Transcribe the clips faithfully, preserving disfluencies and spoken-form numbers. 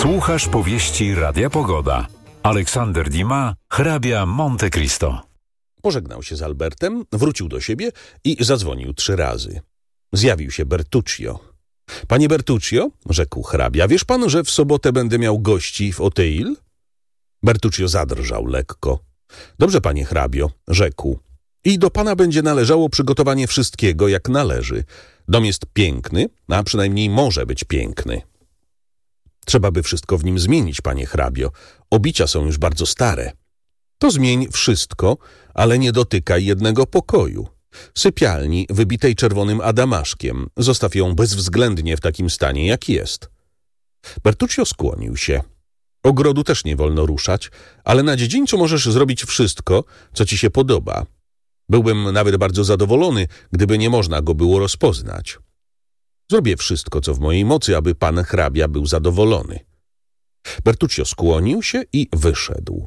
Słuchasz powieści Radia Pogoda. Aleksander Dumas, hrabia Monte Cristo. Pożegnał się z Albertem, wrócił do siebie i zadzwonił trzy razy. Zjawił się Bertuccio. Panie Bertuccio, rzekł hrabia, wiesz pan, że w sobotę będę miał gości w Auteuil? Bertuccio zadrżał lekko. Dobrze, panie hrabio, rzekł. I do pana będzie należało przygotowanie wszystkiego, jak należy. Dom jest piękny, a przynajmniej może być piękny. Trzeba by wszystko w nim zmienić, panie hrabio. Obicia są już bardzo stare. To zmień wszystko, ale nie dotykaj jednego pokoju. Sypialni wybitej czerwonym adamaszkiem. Zostaw ją bezwzględnie w takim stanie, jak jest. Bertuccio skłonił się. Ogrodu też nie wolno ruszać, ale na dziedzińcu możesz zrobić wszystko, co ci się podoba. Byłbym nawet bardzo zadowolony, gdyby nie można go było rozpoznać. Zrobię wszystko, co w mojej mocy, aby pan hrabia był zadowolony. Bertuccio skłonił się i wyszedł.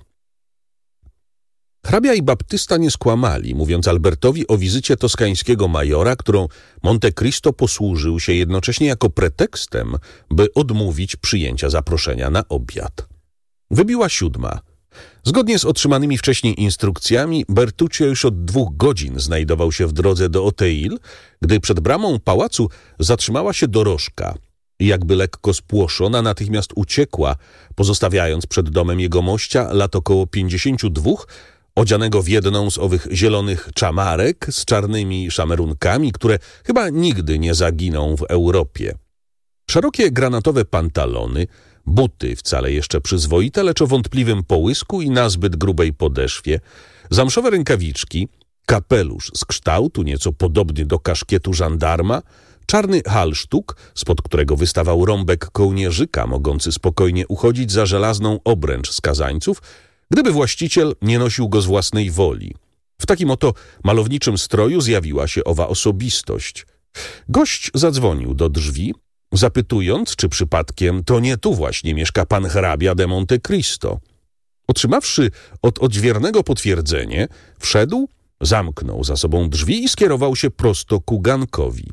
Hrabia i Baptysta nie skłamali, mówiąc Albertowi o wizycie toskańskiego majora, którą Monte Cristo posłużył się jednocześnie jako pretekstem, by odmówić przyjęcia zaproszenia na obiad. Wybiła siódma. Zgodnie z otrzymanymi wcześniej instrukcjami, Bertuccio już od dwóch godzin znajdował się w drodze do Auteuil, gdy przed bramą pałacu zatrzymała się dorożka i jakby lekko spłoszona natychmiast uciekła, pozostawiając przed domem jegomościa lat około pięćdziesięciu dwóch, odzianego w jedną z owych zielonych czamarek z czarnymi szamerunkami, które chyba nigdy nie zaginą w Europie. Szerokie granatowe pantalony, buty wcale jeszcze przyzwoite, lecz o wątpliwym połysku i nazbyt grubej podeszwie, zamszowe rękawiczki, kapelusz z kształtu nieco podobny do kaszkietu żandarma, czarny halsztuk, spod którego wystawał rąbek kołnierzyka, mogący spokojnie uchodzić za żelazną obręcz skazańców, gdyby właściciel nie nosił go z własnej woli. W takim oto malowniczym stroju zjawiła się owa osobistość. Gość zadzwonił do drzwi, zapytując, czy przypadkiem to nie tu właśnie mieszka pan hrabia de Monte Cristo. Otrzymawszy od odźwiernego potwierdzenie, wszedł, zamknął za sobą drzwi i skierował się prosto ku gankowi.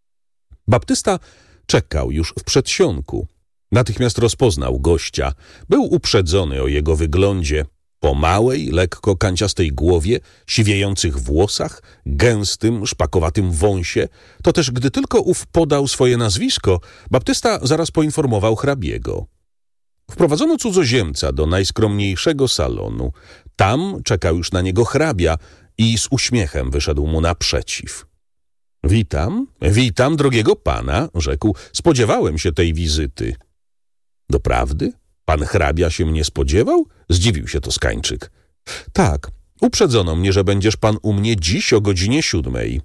Baptysta czekał już w przedsionku. Natychmiast rozpoznał gościa. Był uprzedzony o jego wyglądzie. Po małej, lekko kanciastej głowie, siwiejących włosach, gęstym, szpakowatym wąsie, to też gdy tylko ów podał swoje nazwisko, Baptysta zaraz poinformował hrabiego. Wprowadzono cudzoziemca do najskromniejszego salonu. Tam czekał już na niego hrabia i z uśmiechem wyszedł mu naprzeciw. Witam, witam drogiego pana, rzekł, spodziewałem się tej wizyty. Doprawdy? Pan hrabia się mnie spodziewał? Zdziwił się Toskańczyk. Tak, uprzedzono mnie, że będziesz pan u mnie dziś o godzinie siódmej.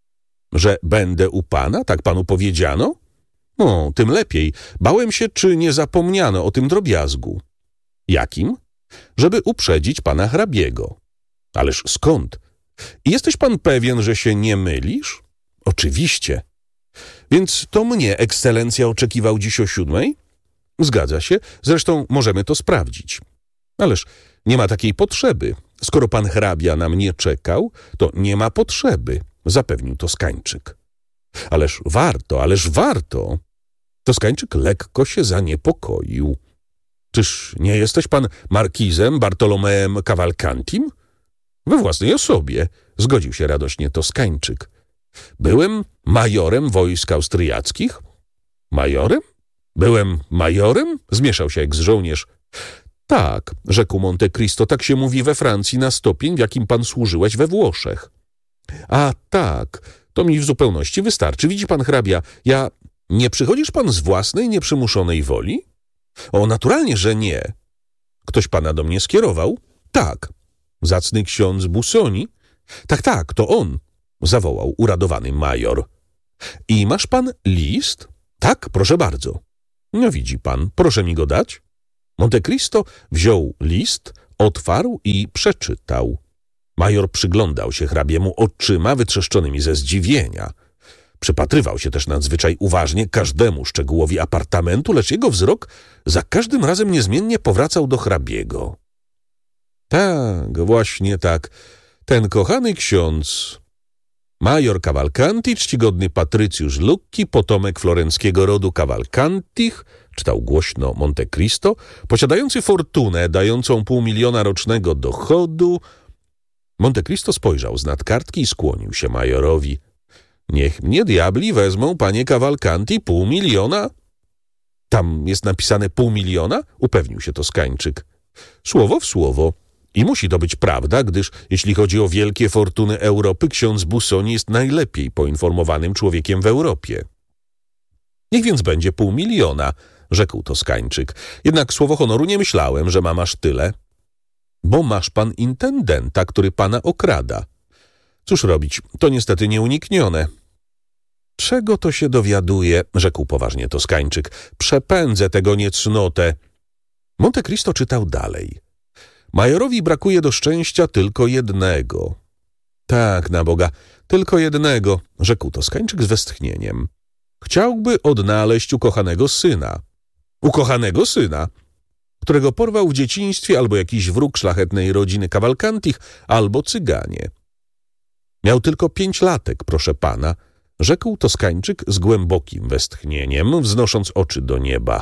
Że będę u pana? Tak panu powiedziano? No, tym lepiej. Bałem się, czy nie zapomniano o tym drobiazgu. Jakim? Żeby uprzedzić pana hrabiego. Ależ skąd? I jesteś pan pewien, że się nie mylisz? Oczywiście. Więc to mnie ekscelencja oczekiwał dziś o siódmej? Zgadza się, zresztą możemy to sprawdzić. Ależ nie ma takiej potrzeby. Skoro pan hrabia na mnie czekał, to nie ma potrzeby, zapewnił Toskańczyk. Ależ warto, ależ warto. Toskańczyk lekko się zaniepokoił. Czyż nie jesteś pan markizem Bartolomeem Cavalcantim? We własnej osobie, zgodził się radośnie Toskańczyk. Byłem majorem wojsk austriackich. Majorem? Byłem majorem? Zmieszał się eks-żołnierz. Tak, rzekł Monte Cristo, tak się mówi we Francji na stopień, w jakim pan służyłeś we Włoszech. A tak, to mi w zupełności wystarczy. Widzi pan hrabia, ja... Nie przychodzisz pan z własnej, nieprzymuszonej woli? O, naturalnie, że nie. Ktoś pana do mnie skierował? Tak. Zacny ksiądz Busoni? Tak, tak, to on, zawołał uradowany major. I masz pan list? Tak, proszę bardzo. No widzi pan, proszę mi go dać. Monte Cristo wziął list, otwarł i przeczytał. Major przyglądał się hrabiemu oczyma wytrzeszczonymi ze zdziwienia. Przypatrywał się też nadzwyczaj uważnie każdemu szczegółowi apartamentu, lecz jego wzrok za każdym razem niezmiennie powracał do hrabiego. Tak, właśnie tak, ten kochany ksiądz... Major Cavalcanti, czcigodny patrycjusz Lucchi, potomek florenckiego rodu Cavalcantich, czytał głośno Monte Cristo, posiadający fortunę dającą pół miliona rocznego dochodu. Monte Cristo spojrzał z nad kartki i skłonił się majorowi. Niech mnie diabli wezmą, panie Cavalcanti, pół miliona? Tam jest napisane pół miliona? Upewnił się Toskańczyk. Słowo w słowo. I musi to być prawda, gdyż jeśli chodzi o wielkie fortuny Europy, ksiądz Busoni jest najlepiej poinformowanym człowiekiem w Europie. Niech więc będzie pół miliona, rzekł Toskańczyk. Jednak słowo honoru nie myślałem, że mam aż tyle. Bo masz pan intendenta, który pana okrada. Cóż robić, to niestety nieuniknione. Czego to się dowiaduje, rzekł poważnie Toskańczyk. Przepędzę tego niecnotę. Monte Cristo czytał dalej. Majorowi brakuje do szczęścia tylko jednego. Tak, na Boga, tylko jednego, rzekł Toskańczyk z westchnieniem. Chciałby odnaleźć ukochanego syna. Ukochanego syna, którego porwał w dzieciństwie albo jakiś wróg szlachetnej rodziny Cavalcantich, albo cyganie. Miał tylko pięć latek, proszę pana, rzekł Toskańczyk z głębokim westchnieniem, wznosząc oczy do nieba.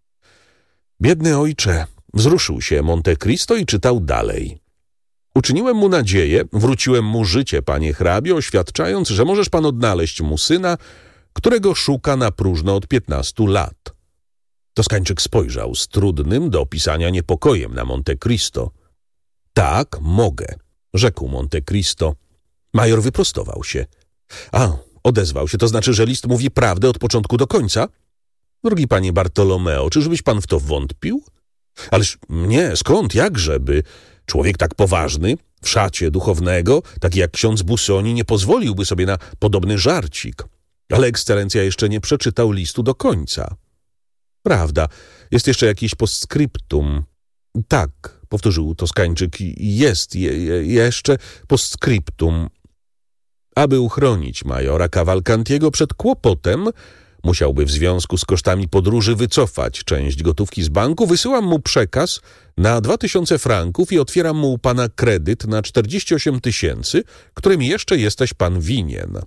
Biedny ojcze, wzruszył się Monte Cristo i czytał dalej. Uczyniłem mu nadzieję, wróciłem mu życie, panie hrabio, oświadczając, że możesz pan odnaleźć mu syna, którego szuka na próżno od piętnastu lat. Toskańczyk spojrzał z trudnym do opisania niepokojem na Monte Cristo. Tak, mogę, rzekł Monte Cristo. Major wyprostował się. A, odezwał się, to znaczy, że list mówi prawdę od początku do końca? Drogi panie Bartolomeo, czyżbyś pan w to wątpił? Ależ nie, skąd, jakżeby? Człowiek tak poważny, w szacie duchownego, taki jak ksiądz Busoni, nie pozwoliłby sobie na podobny żarcik. Ale ekscelencja jeszcze nie przeczytał listu do końca. Prawda, jest jeszcze jakieś postscriptum. Tak, powtórzył Toskańczyk, jest je, je, jeszcze postscriptum. Aby uchronić majora Cavalcantiego przed kłopotem, musiałby w związku z kosztami podróży wycofać część gotówki z banku. Wysyłam mu przekaz na dwa tysiące franków i otwieram mu u pana kredyt na czterdzieści osiem tysięcy, którym jeszcze jesteś pan winien.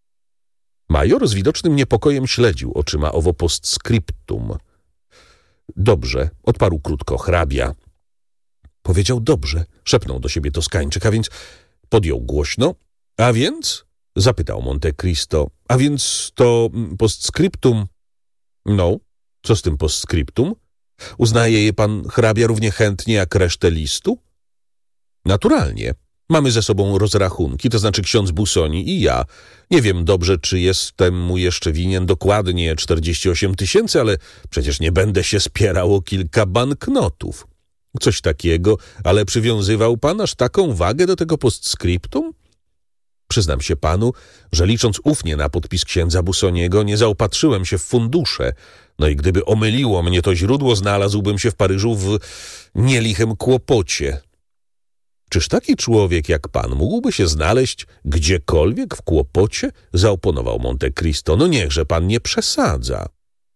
Major z widocznym niepokojem śledził oczyma owo postscriptum. Dobrze, odparł krótko hrabia. Powiedział dobrze, szepnął do siebie Toskańczyk, a więc podjął głośno. A więc? Zapytał Monte Cristo. A więc to postscriptum? No, co z tym postscriptum? Uznaje je pan hrabia równie chętnie jak resztę listu? Naturalnie. Mamy ze sobą rozrachunki, to znaczy ksiądz Busoni i ja. Nie wiem dobrze, czy jestem mu jeszcze winien dokładnie czterdzieści osiem tysięcy, ale przecież nie będę się spierał o kilka banknotów. Coś takiego, ale przywiązywał pan aż taką wagę do tego postscriptum? Przyznam się panu, że licząc ufnie na podpis księdza Busoniego, nie zaopatrzyłem się w fundusze. No i gdyby omyliło mnie to źródło, znalazłbym się w Paryżu w nielichym kłopocie. Czyż taki człowiek jak pan mógłby się znaleźć gdziekolwiek w kłopocie? Zaoponował Monte Cristo. No niechże pan nie przesadza.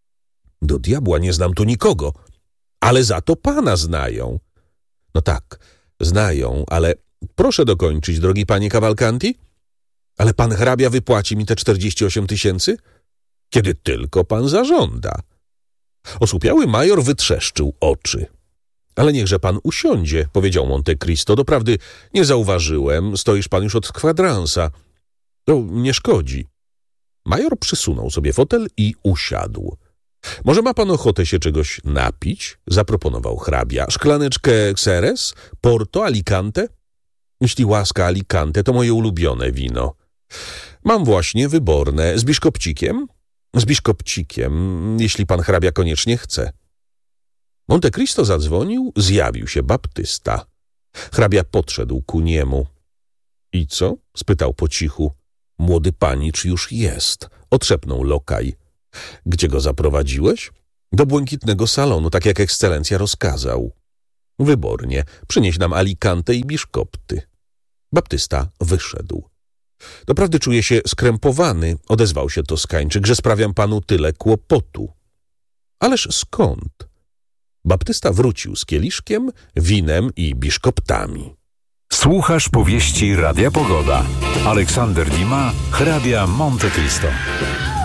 Do diabła nie znam tu nikogo, ale za to pana znają. No tak, znają, ale proszę dokończyć, drogi panie Cavalcanti. Ale pan hrabia wypłaci mi te czterdzieści osiem tysięcy? Kiedy tylko pan zażąda. Osłupiały major wytrzeszczył oczy. Ale niechże pan usiądzie, powiedział Monte Cristo. Doprawdy nie zauważyłem, stoisz pan już od kwadransa. To nie szkodzi. Major przysunął sobie fotel i usiadł. Może ma pan ochotę się czegoś napić? Zaproponował hrabia. Szklaneczkę Xeres? Porto? Alicante? Jeśli łaska Alicante, to moje ulubione wino. Mam właśnie wyborne. Z biszkopcikiem? Z biszkopcikiem, jeśli pan hrabia koniecznie chce. Monte Cristo zadzwonił, zjawił się baptysta. Hrabia podszedł ku niemu. I co? Spytał po cichu. Młody panicz już jest, otrzepnął lokaj. Gdzie go zaprowadziłeś? Do błękitnego salonu, tak jak ekscelencja rozkazał. Wybornie, przynieś nam Alicante i biszkopty. Baptysta wyszedł. Doprawdy czuję się skrępowany, odezwał się Toskańczyk, że sprawiam panu tyle kłopotu. Ależ skąd? Baptysta wrócił z kieliszkiem, winem i biszkoptami. Słuchasz powieści Radia Pogoda. Aleksander Dima, hrabia Monte Cristo.